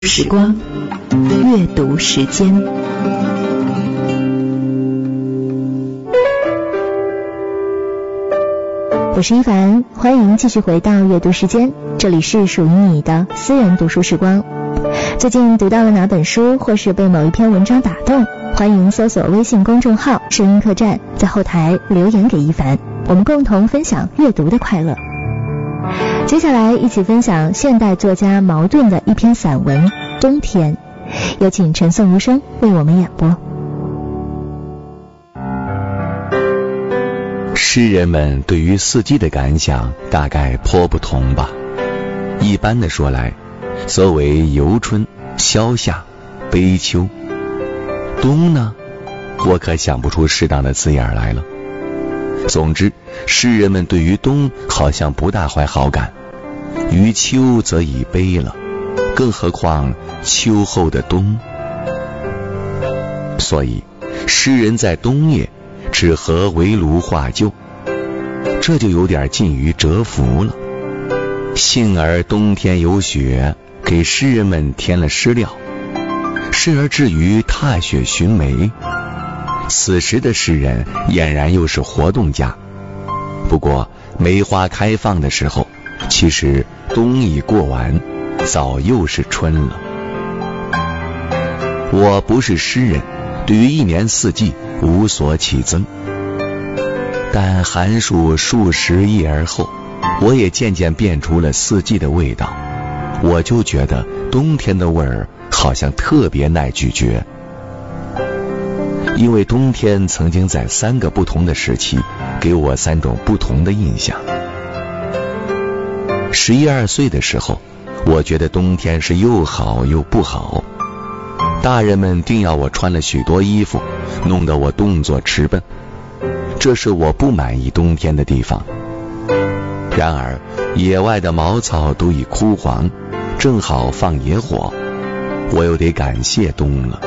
时光，阅读时间。我是一凡，欢迎继续回到阅读时间，这里是属于你的私人读书时光。最近读到了哪本书，或是被某一篇文章打动，欢迎搜索微信公众号声音客栈，在后台留言给一凡，我们共同分享阅读的快乐。接下来一起分享现代作家茅盾的一篇散文《冬天》，有请陈颂无声为我们演播。 诗人们对于四季的感想大概颇不同吧。一般的说来，所谓游春、萧夏、悲秋，冬呢，我可想不出适当的字眼来了。总之，诗人们对于冬好像不大怀好感，于秋则已悲了，更何况秋后的冬。所以诗人在冬夜只合围炉画旧，这就有点近于蛰伏了。幸而冬天有雪，给诗人们添了诗料，适而至于踏雪寻梅。此时的诗人俨然又是活动家。不过梅花开放的时候，其实冬已过完，早又是春了。我不是诗人，对于一年四季无所起增，但寒暑数十夜而后，我也渐渐辨出了四季的味道。我就觉得冬天的味儿好像特别耐咀嚼，因为冬天曾经在3个不同的时期给我3种不同的印象。11、12岁的时候，我觉得冬天是又好又不好，大人们定要我穿了许多衣服，弄得我动作迟笨，这是我不满意冬天的地方。然而野外的茅草都已枯黄，正好放野火，我又得感谢冬了。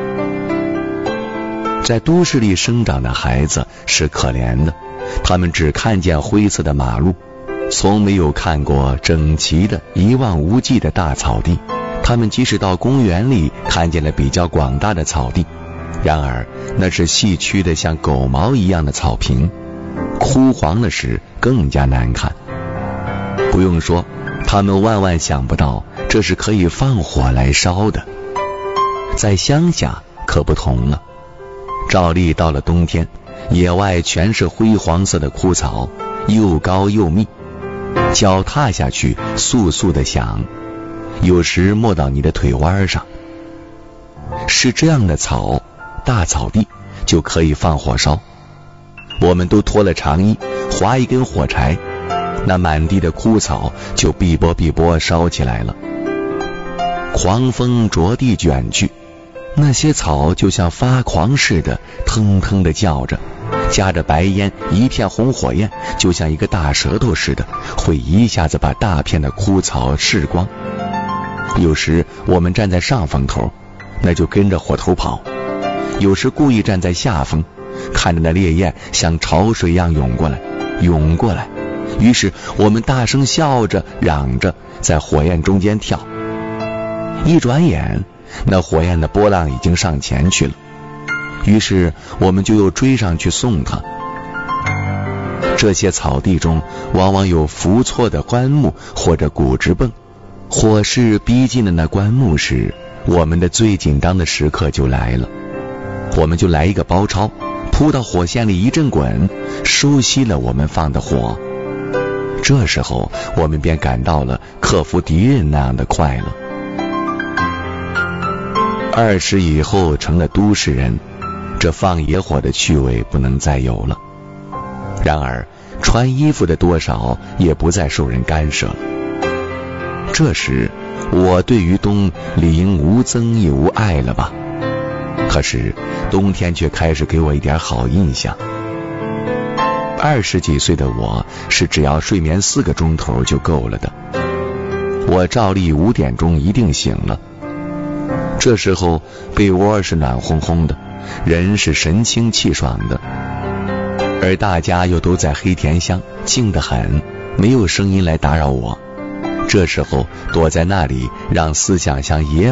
在都市里生长的孩子是可怜的，他们只看见灰色的马路，从没有看过整齐的一望无际的大草地。他们即使到公园里看见了比较广大的草地，然而那是细曲的像狗毛一样的草坪，枯黄了时更加难看。不用说，他们万万想不到这是可以放火来烧的。在乡下可不同了，照例到了冬天，野外全是灰黄色的枯草，又高又密，脚踏下去簌簌地响，有时没到你的腿弯上。是这样的草，大草地就可以放火烧。我们都脱了长衣，划一根火柴，那满地的枯草就碧波碧波烧起来了。狂风着地卷去，那些草就像发狂似的腾腾地叫着，夹着白烟，一片红火焰，就像一个大舌头似的，会一下子把大片的枯草噬光。有时我们站在上风头，那就跟着火头跑；有时故意站在下风，看着那烈焰像潮水一样涌过来，涌过来。于是我们大声笑着嚷着，在火焰中间跳。一转眼，那火焰的波浪已经上前去了，于是我们就又追上去送它。这些草地中往往有伏错的棺木或者骨直泵，火势逼近了那棺木时，我们的最紧张的时刻就来了。我们就来一个包抄，扑到火线里一阵滚，收熄了我们放的火。这时候我们便感到了克服敌人那样的快乐。20以后成了都市人，这放野火的趣味不能再有了。然而穿衣服的多少也不再受人干涉了。这时我对于冬理应无憎也无爱了吧？可是冬天却开始给我一点好印象。20几岁的我是只要睡眠4个钟头就够了的。我照例5点钟一定醒了，这时候被窝是暖烘烘的，人是神清气爽的，而大家又都在黑田乡，静得很，没有声音来打扰我。 这时候躲在那里，让思想像野